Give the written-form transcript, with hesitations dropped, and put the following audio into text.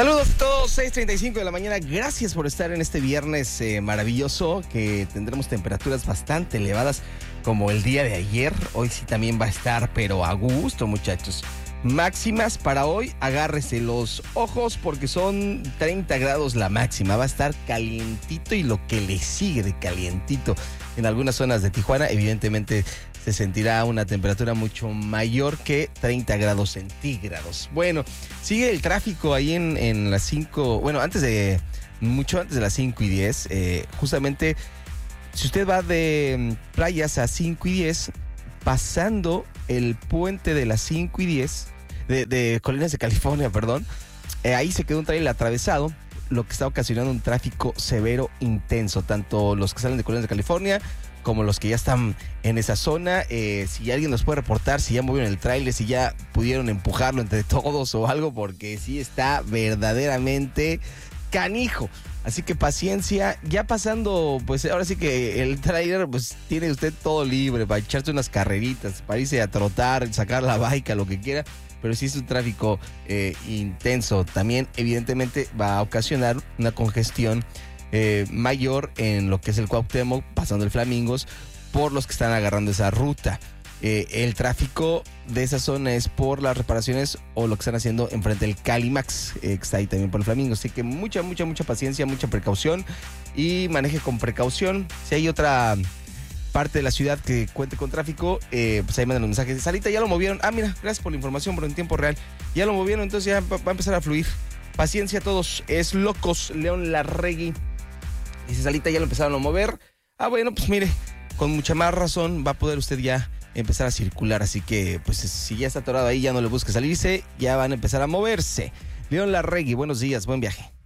Saludos a todos, 6:35 de la mañana. Gracias por estar en este viernes maravilloso, que tendremos temperaturas bastante elevadas como el día de ayer. Hoy sí también va a estar, pero a gusto, muchachos. Máximas para hoy, agárrese los ojos porque son 30 grados la máxima. Va a estar calientito y lo que le sigue de calientito. En algunas zonas de Tijuana, evidentemente, se sentirá una temperatura mucho mayor que 30 grados centígrados. Bueno, sigue el tráfico ahí en las 5, bueno, mucho antes de las 5:10. Justamente, si usted va de Playas a 5:10, pasando el puente de las 5:10, de Colinas de California, perdón, ahí se quedó un tráiler atravesado, lo que está ocasionando un tráfico severo intenso, tanto los que salen de Colinas de California como los que ya están en esa zona. Si alguien nos puede reportar si ya movieron el tráiler, si ya pudieron empujarlo entre todos o algo, porque sí está verdaderamente canijo. Así que paciencia, ya pasando, pues ahora sí que el tráiler, pues tiene usted todo libre para echarse unas carreritas, para irse a trotar, sacar la baica, lo que quiera, pero sí es un tráfico intenso. También evidentemente va a ocasionar una congestión mayor en lo que es el Cuauhtémoc, pasando el Flamingos, por los que están agarrando esa ruta. El tráfico de esa zona es por las reparaciones o lo que están haciendo enfrente del Calimax, que está ahí también por el Flamingos. Así que mucha paciencia, mucha precaución y maneje con precaución. Si hay otra parte de la ciudad que cuente con tráfico, pues ahí mandan los mensajes. Sarita, ya lo movieron. Ah, mira, gracias por la información, pero en tiempo real. Ya lo movieron, entonces ya va a empezar a fluir. Paciencia a todos. Es Locos, León Larregui. Dice Salita, ya lo empezaron a mover. Ah, bueno, pues mire, con mucha más razón va a poder usted ya empezar a circular. Así que, pues si ya está atorado ahí, ya no le busque salirse, ya van a empezar a moverse. León Larregui, buenos días, buen viaje.